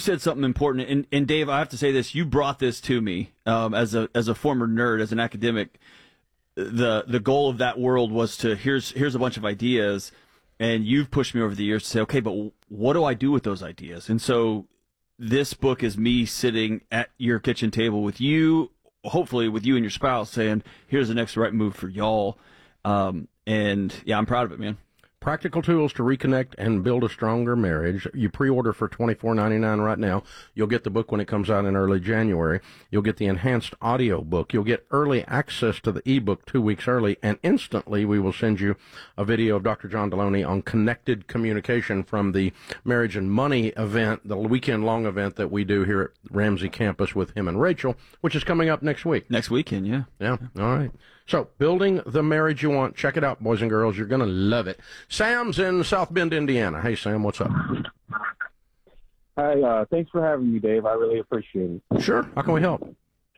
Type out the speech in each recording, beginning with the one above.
said something important, and Dave, I have to say this. You brought this to me as a former nerd, as an academic. The goal of that world was to here's a bunch of ideas, and you've pushed me over the years to say, okay, but what do I do with those ideas? And so this book is me sitting at your kitchen table with you, hopefully with you and your spouse, saying, here's the next right move for y'all. And yeah, I'm proud of it, man. Practical tools to reconnect and build a stronger marriage. You pre-order for $24.99 right now. You'll get the book when it comes out in early January. You'll get the enhanced audio book. You'll get early access to the ebook 2 weeks early, and instantly we will send you a video of Dr. John Deloney on connected communication from the Marriage and Money event, the weekend-long event that we do here at Ramsey campus with him and Rachel, which is coming up next week. Next weekend, yeah. Yeah, all right. So, building the marriage you want. Check it out, boys and girls. You're going to love it. Sam's in South Bend, Indiana. Hey, Sam, what's up? Hi, thanks for having me, Dave. I really appreciate it. Sure. How can we help?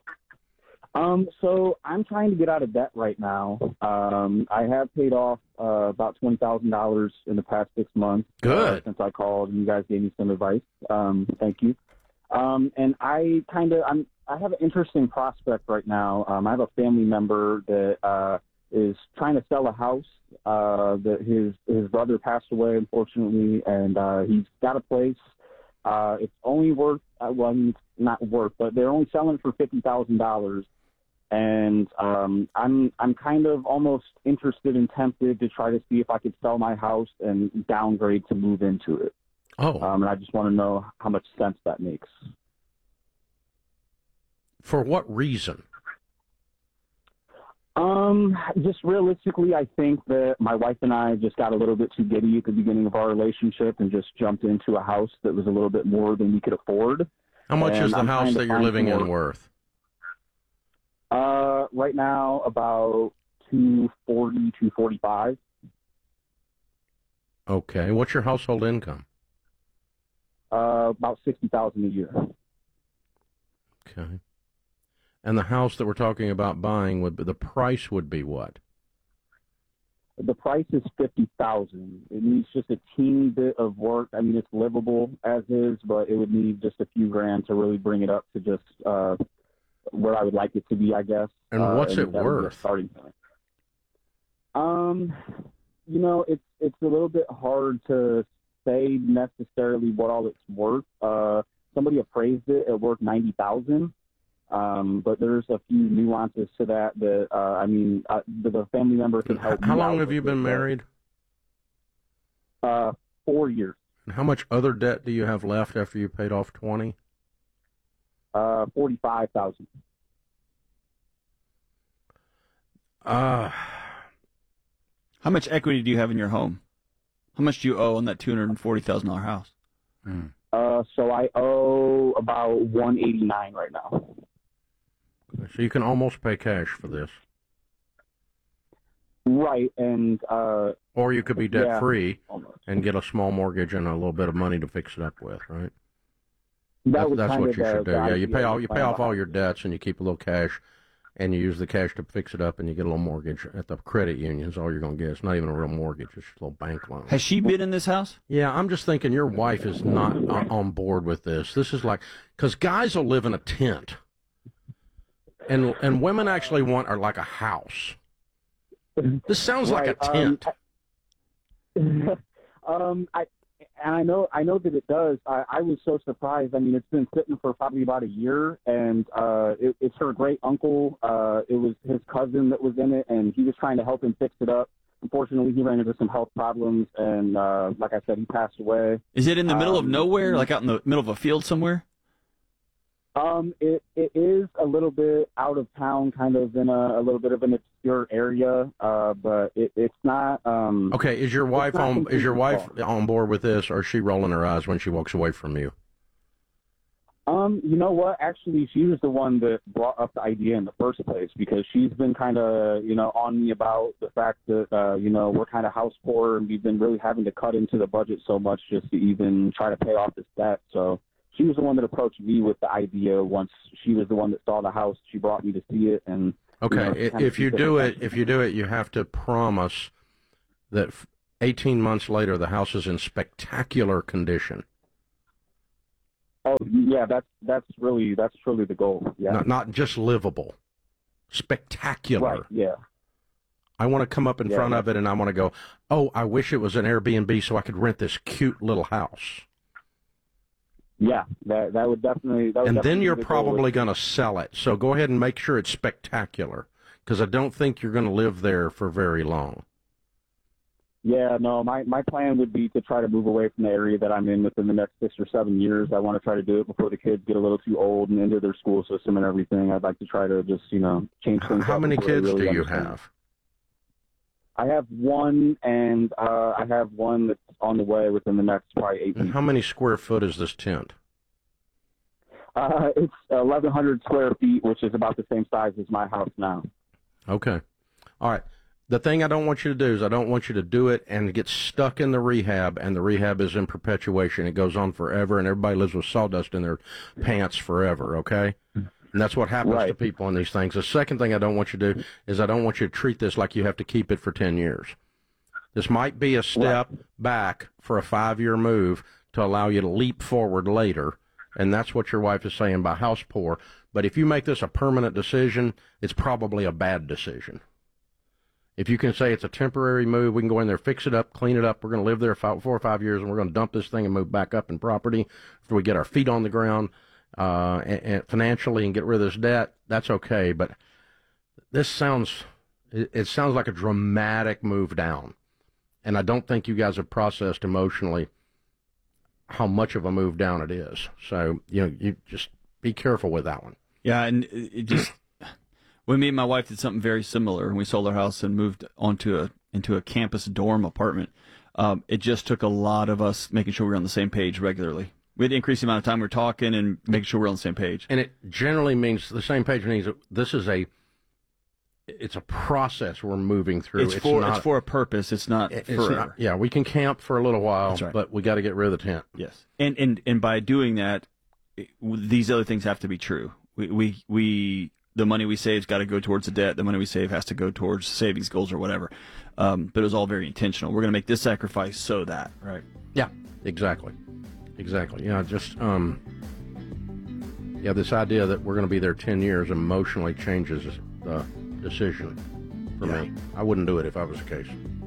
So I'm trying to get out of debt right now. I have paid off about $20,000 in the past 6 months. Good. Since I called and you guys gave me some advice. Thank you. And I have an interesting prospect right now. I have a family member that is trying to sell a house that his brother passed away, unfortunately, and he's got a place. It's only worth, well, it's not worth, but they're only selling it for $50,000. And I'm kind of almost interested and tempted to try to see if I could sell my house and downgrade to move into it. Oh. And I just want to know how much sense that makes. For what reason? Just realistically, I think that my wife and I just got a little bit too giddy at the beginning of our relationship and just jumped into a house that was a little bit more than we could afford. How much is the house that you're living in worth? Right now, about $240,000, $245,000. Okay. What's your household income? About $60,000 a year. Okay. And the house that we're talking about buying the price would be what? The price is $50,000. It needs just a teeny bit of work. I mean, it's livable as is, but it would need just a few grand to really bring it up to just where I would like it to be, I guess. And what's it worth? Starting point. You know, it's a little bit hard to say necessarily what all it's worth. Somebody appraised it at worth $90,000. But there's a few nuances to that the family member can help. How long have you been married? 4 years. And how much other debt do you have left after you paid off 20? $45,000. How much equity do you have in your home? How much do you owe on that $240,000 house? So I owe about $189 right now. So you can almost pay cash for this. Right, and or you could be debt free almost. And get a small mortgage and a little bit of money to fix it up with, right? That's what you should do. Yeah, you pay off all your debts and you keep a little cash, and you use the cash to fix it up, and you get a little mortgage at the credit union. Is all you're going to get. It's not even a real mortgage; it's just a little bank loan. Has she been in this house? Yeah, I'm just thinking your wife is not on board with this. This is like, because guys will live in a tent, and women actually want like a house. This sounds like a tent. I know that it does. I was so surprised. I mean, it's been sitting for probably about a year, and it's her great uncle. It was his cousin that was in it, and he was trying to help him fix it up. Unfortunately, he ran into some health problems, and like I said, he passed away. Is it in the middle of nowhere, like out in the middle of a field somewhere? It is a little bit out of town, kind of in a little bit of an obscure area, but it's not. Okay, is your wife on board with this, or is she rolling her eyes when she walks away from you? You know what? Actually, she was the one that brought up the idea in the first place, because she's been kind of, on me about the fact that, we're kind of house poor, and we've been really having to cut into the budget so much just to even try to pay off this debt. So she was the one that approached me with the idea. Once she was the one that saw the house, she brought me to see it. And okay, if you do it, you have to promise that 18 months later the house is in spectacular condition. Oh yeah, that's truly the goal. Yeah. Not just livable, spectacular. Right. Yeah. I want to come up in front of it and I want to go, oh, I wish it was an Airbnb so I could rent this cute little house. Yeah, that would definitely. And then you're probably going to sell it. So go ahead and make sure it's spectacular, because I don't think you're going to live there for very long. Yeah, no, my plan would be to try to move away from the area that I'm in within the next 6 or 7 years. I want to try to do it before the kids get a little too old and into their school system and everything. I'd like to try to just, change things. How many kids do you have? I have one, and I have one that's on the way within the next probably 8 weeks. How many square foot is this tent? It's 1,100 square feet, which is about the same size as my house now. Okay. All right. The thing I don't want you to do is I don't want you to do it and get stuck in the rehab, and the rehab is in perpetuation. It goes on forever, and everybody lives with sawdust in their pants forever, okay? And that's what happens to people in these things. The second thing I don't want you to do is I don't want you to treat this like you have to keep it for 10 years. This might be a step back for a 5-year move to allow you to leap forward later, and that's what your wife is saying by house poor. But if you make this a permanent decision, it's probably a bad decision. If you can say it's a temporary move, we can go in there, fix it up, clean it up. We're going to live there 4 or 5 years, and we're going to dump this thing and move back up in property after we get our feet on the ground and financially and get rid of this debt. That's okay, but this sounds like a dramatic move down, and I don't think you guys have processed emotionally how much of a move down it is. So you just be careful with that one. Yeah, and it just. When me and my wife did something very similar, and we sold our house and moved into a campus dorm apartment. It just took a lot of us making sure we were on the same page regularly. We had to increase the amount of time we're talking and making sure we're on the same page. And it generally means the same page means this is it's a process we're moving through. It's for a purpose. It's not forever. Yeah, we can camp for a little while, That's right. But we got to get rid of the tent. Yes, and by doing that, these other things have to be true. We the money we save's got to go towards the debt. The money we save has to go towards savings goals or whatever. But it was all very intentional. We're going to make this sacrifice so that, right? Yeah, exactly. Yeah, just this idea that we're going to be there 10 years emotionally changes the decision for me. I wouldn't do it if I was the case.